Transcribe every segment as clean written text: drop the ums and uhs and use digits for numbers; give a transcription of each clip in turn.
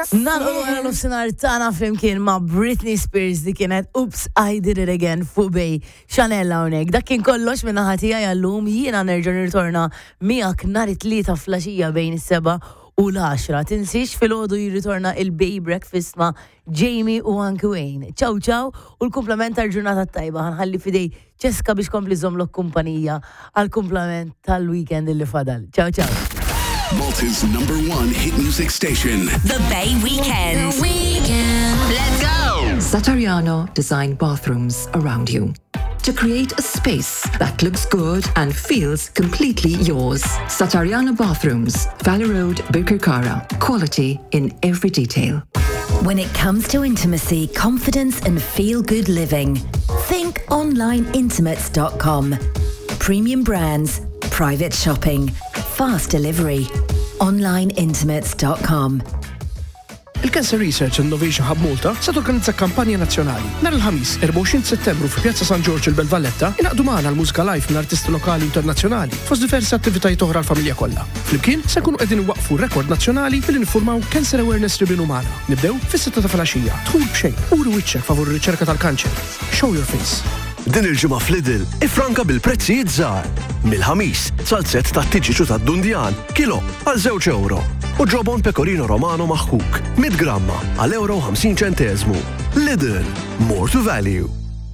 Nalqu għara l-ofsinar tana flimkien ma' Britney Spears di kienet Oops, I Did It Again fu bej Chanella unek. Dak kien kollox minna ħatija jallum jiena nerġa' nirtorna miegħek nhar it-tlieta flaxija bejn is-7 u l-10. Tinsix fil-ħodu jirritorna il-Bay Breakfast ma' Jamie u Anki Wayne. Ciao ciao u l-komplement tal-ġurnata tajba ħanħalli fidej Ċeska biex kompli żomlok kumpanija għal-komplement tal-weekend li fadal. Ciao ciao. Malta's #1 hit music station. The Bay Weekend. The Weekend. Let's go. Satariano designed bathrooms around you to create a space that looks good and feels completely yours. Satariano Bathrooms, Valley Road, Birkirkara. Quality in every detail. When it comes to intimacy, confidence and feel-good living, think onlineintimates.com. Premium brands, private shopping, fast delivery. onlineintimates.com. Il-Cancer Research Innovation Hub Malta se torganizza kampanja nazzjonali. Nhar il-ħamis 24 Settembru fi Pjazza San Giorgio il-Belvalletta inaqdu magħna l-mużika live minn artisti lokali internazzjonali fost diversi attivitajiet oħra l-familja kollha. Flimkien se nkunu qegħdin waqfu rekord nazzjonali billi niffurmaw Cancer Awareness Ribbon magħna. Nibdew fis-6 ta' filgħaxija. Dħul b'xejn, uri wiċċek favur ir-riċerka tal-kanċer. Show your face. Din il-ġimgħa f'Lidl ifranka bil-prezzijiet żgħar. Mill-ħamis salzett tat-tiġiċu tad-Dundjan kilo għal €2 u ġobon pecorino romano maħkuk 100 gramma għal €50. Lidl, more to value.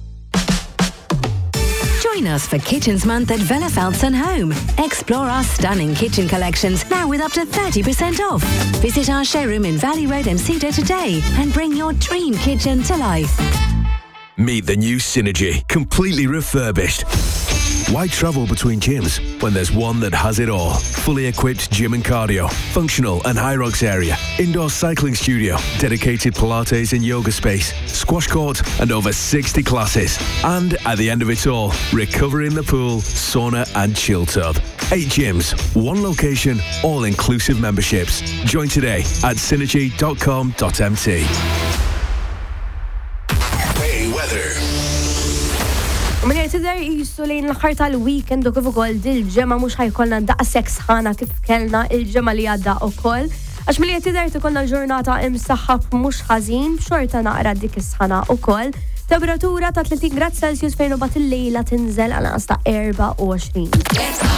Join us for Kitchens Month at Villa Felton Home. Explore our stunning kitchen collections now with up to 30% off. Visit our showroom in Valley Road MCDO today and bring your dream kitchen to life. Meet the new Synergy, completely refurbished. Why travel between gyms when there's one that has it all? Fully equipped gym and cardio, functional and high rocks area, indoor cycling studio, dedicated Pilates and yoga space, squash court and over 60 classes. And at the end of it all, recover in the pool, sauna and chill tub. 8 gyms, 1 location, all-inclusive memberships. Join today at synergy.com.mt. Bay weather. Min jtider jissu lejn l-aħħar tal-weekend u kif ukoll dil-ġemma mhux ħajkollna daqshekk sħana kif kellna il-ġemma li għadda ukoll. Għax min jtider tikollna ġurnata imsaħħab mhux ħażin, xorta naqra dik is-sħana ukoll. Temperatura ta' 30 grad Celsius fejn u bat il-lejla tinżel għal ta' 24.